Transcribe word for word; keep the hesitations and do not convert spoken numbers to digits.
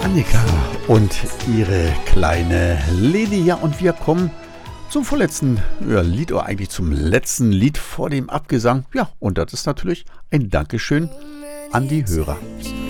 Annika und ihre kleine Leni. Ja, und wir kommen zum vorletzten ja, Lied, oder eigentlich zum letzten Lied vor dem Abgesang. Ja, und das ist natürlich ein Dankeschön an die Hörer.